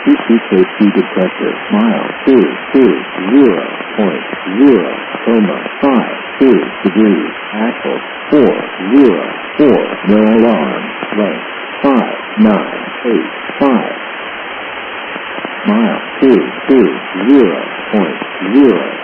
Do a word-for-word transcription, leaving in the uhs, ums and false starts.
safety detector. Mile two two zero point zero coma five two degrees. Axle four zero four. No alarm. Length five nine eight five. Mile two two zero point zero